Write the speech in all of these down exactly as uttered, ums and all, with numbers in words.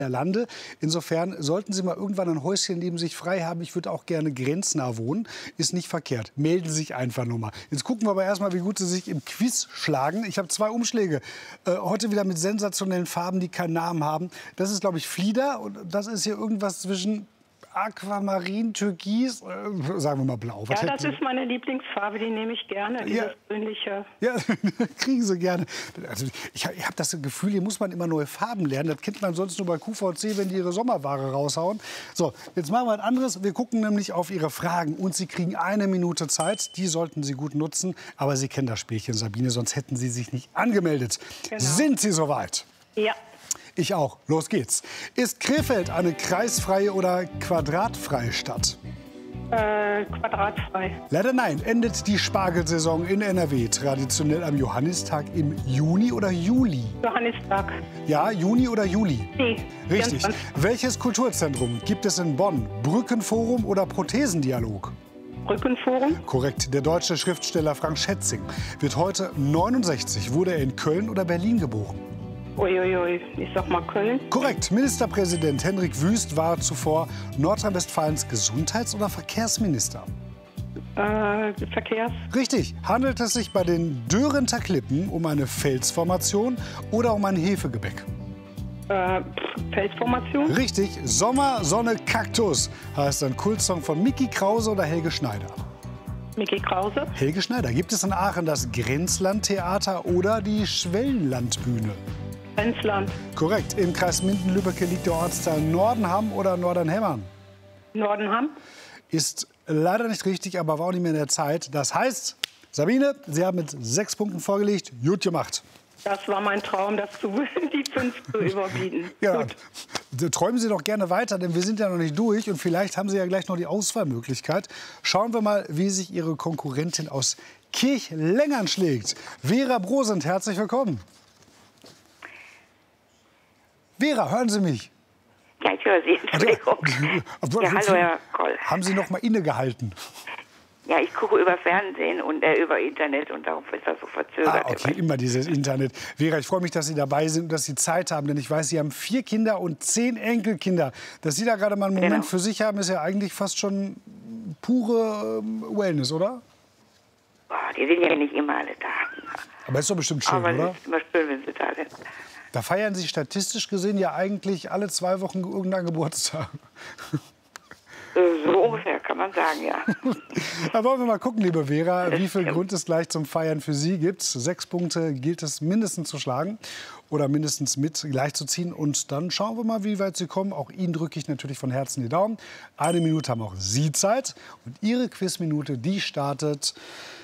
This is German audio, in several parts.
Lande. Insofern sollten Sie mal irgendwann ein Häuschen neben sich frei haben. Ich würde auch gerne grenznah wohnen. Ist nicht verkehrt. Melden Sie sich einfach nur mal. Jetzt gucken wir aber erstmal, wie gut Sie sich im Quiz schlagen. Ich habe zwei Umschläge. Äh, heute wieder mit sensationellen Farben, die keinen Namen haben. Das ist, glaube ich, Flieder. Und das ist hier irgendwas zwischen Aquamarin, Türkis, äh, sagen wir mal blau. Was ja, das ist meine Lieblingsfarbe, die nehme ich gerne, ja. dieses grünliche. Ja, kriegen Sie gerne. Also ich habe hab das Gefühl, hier muss man immer neue Farben lernen. Das kennt man sonst nur bei Q V C, wenn die ihre Sommerware raushauen. So, jetzt machen wir ein anderes. Wir gucken nämlich auf Ihre Fragen und Sie kriegen eine Minute Zeit. Die sollten Sie gut nutzen. Aber Sie kennen das Spielchen, Sabine, sonst hätten Sie sich nicht angemeldet. Genau. Sind Sie soweit? Ja. Ich auch. Los geht's. Ist Krefeld eine kreisfreie oder quadratfreie Stadt? Äh, quadratfrei. Leider nein. Endet die Spargelsaison in N R W traditionell am Johannistag im Juni oder Juli? Johannistag. Ja, Juni oder Juli? Nee. Richtig. vierundzwanzig. Welches Kulturzentrum gibt es in Bonn? Brückenforum oder Prothesendialog? Brückenforum. Korrekt. Der deutsche Schriftsteller Frank Schätzing wird heute neunundsechzig. Wurde er in Köln oder Berlin geboren? Uiuiui, ich sag mal Köln. Korrekt. Ministerpräsident Hendrik Wüst war zuvor Nordrhein-Westfalens Gesundheits- oder Verkehrsminister. Äh, Verkehrs. Richtig. Handelt es sich bei den Dörenther Klippen um eine Felsformation oder um ein Hefegebäck? Äh, Felsformation. Richtig. Sommer, Sonne, Kaktus heißt ein Kultsong von Micky Krause oder Helge Schneider. Micky Krause. Helge Schneider. Gibt es in Aachen das Grenzlandtheater oder die Schwellenlandbühne? Grenzland. Korrekt. Im Kreis Minden-Lübbecke liegt der Ortsteil Nordenham oder Nordernhemmern? Nordenham. Ist leider nicht richtig, aber war auch nicht mehr in der Zeit. Das heißt, Sabine, Sie haben mit sechs Punkten vorgelegt. Gut gemacht. Das war mein Traum, das zu, die fünf zu überbieten. Ja, Gut. träumen Sie doch gerne weiter, denn wir sind ja noch nicht durch. Und vielleicht haben Sie ja gleich noch die Auswahlmöglichkeit. Schauen wir mal, wie sich Ihre Konkurrentin aus Kirchlengern schlägt. Vera Brosend, herzlich willkommen. Vera, hören Sie mich? Ja, ich höre Sie. Entschuldigung. Ja, hallo, Herr Koll. Haben Sie noch mal innegehalten? Ja, ich gucke über Fernsehen und äh, über Internet und darum ist das so verzögert. Ah, okay, immer dieses Internet. Vera, ich freue mich, dass Sie dabei sind und dass Sie Zeit haben, denn ich weiß, Sie haben vier Kinder und zehn Enkelkinder. Dass Sie da gerade mal einen Moment Genau. für sich haben, ist ja eigentlich fast schon pure ähm, Wellness, oder? Boah, die sind ja nicht immer alle da. Aber ist doch bestimmt schön, Aber oder? es ist immer schön, wenn sie da sind. Da feiern Sie statistisch gesehen ja eigentlich alle zwei Wochen irgendeinen Geburtstag. Äh, So ungefähr kann man sagen, ja. Da wollen wir mal gucken, liebe Vera, Das wie viel stimmt. Grund es gleich zum Feiern für Sie gibt. Sechs Punkte gilt es mindestens zu schlagen oder mindestens mit gleich zu ziehen. Und dann schauen wir mal, wie weit Sie kommen. Auch Ihnen drücke ich natürlich von Herzen die Daumen. Eine Minute haben auch Sie Zeit. Und Ihre Quizminute, die startet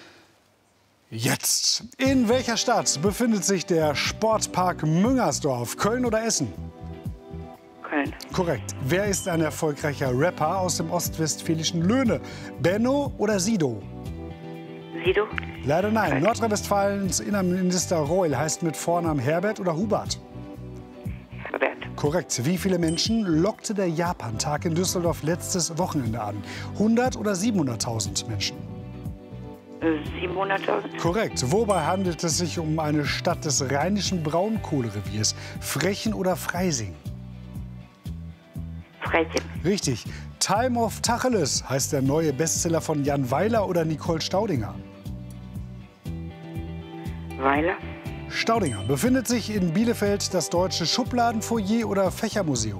jetzt. In welcher Stadt befindet sich der Sportpark Müngersdorf? Köln oder Essen? Köln. Korrekt. Wer ist ein erfolgreicher Rapper aus dem ostwestfälischen Löhne? Benno oder Sido? Sido? Leider nein. Nordrhein-Westfalens Innenminister Reul heißt mit Vornamen Herbert oder Hubert? Herbert. Korrekt. Wie viele Menschen lockte der Japantag in Düsseldorf letztes Wochenende an? hundert oder siebenhunderttausend Menschen? Äh, siebenhunderttausend. Korrekt. Wobei handelt es sich um eine Stadt des rheinischen Braunkohlereviers? Frechen oder Freising? Frechen. Richtig. Time of Tacheles heißt der neue Bestseller von Jan Weiler oder Nicole Staudinger? Weiler. Staudinger. Befindet sich in Bielefeld das deutsche Schubladenfoyer oder Fächermuseum?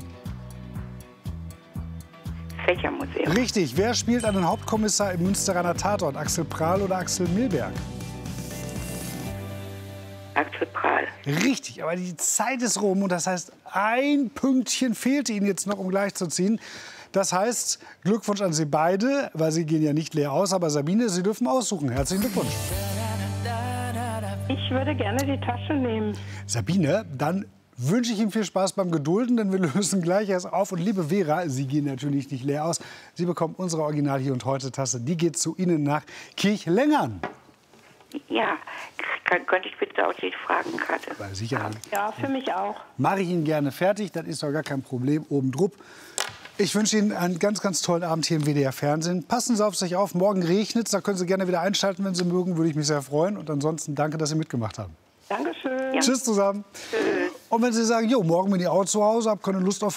Fächermuseum. Richtig. Wer spielt einen Hauptkommissar im Münsteraner Tatort? Axel Prahl oder Axel Milberg? Axel Prahl. Richtig, aber die Zeit ist rum und das heißt, ein Pünktchen fehlt Ihnen jetzt noch, um gleich zu ziehen. Das heißt, Glückwunsch an Sie beide, weil Sie gehen ja nicht leer aus. Aber Sabine, Sie dürfen aussuchen. Herzlichen Glückwunsch. Ich würde gerne die Tasche nehmen. Sabine, dann wünsche ich Ihnen viel Spaß beim Gedulden, denn wir lösen gleich erst auf. Und liebe Vera, Sie gehen natürlich nicht leer aus. Sie bekommen unsere Original Hier und Heute Tasse. Die geht zu Ihnen nach Kirchlengern. Ja, kann, könnte ich bitte auch die Fragenkarte? Weil sicher. Ja, für mich auch. Mache ich Ihnen gerne fertig, das ist doch gar kein Problem, obendrup. Ich wünsche Ihnen einen ganz, ganz tollen Abend hier im W D R Fernsehen. Passen Sie auf sich auf, morgen regnet es, da können Sie gerne wieder einschalten, wenn Sie mögen, würde ich mich sehr freuen. Und ansonsten danke, dass Sie mitgemacht haben. Dankeschön. Ja. Tschüss zusammen. Tschüss. Und wenn Sie sagen, jo, morgen bin ich auch zu Hause, habe keine Lust auf